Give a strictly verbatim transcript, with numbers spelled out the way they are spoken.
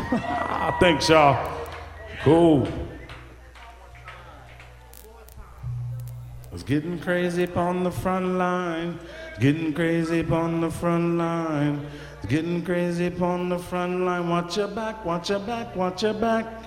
Thanks, y'all. Cool. It's getting crazy upon the front line. Getting crazy upon the front line. It's getting crazy upon the front line. Watch your back, watch your back, watch your back.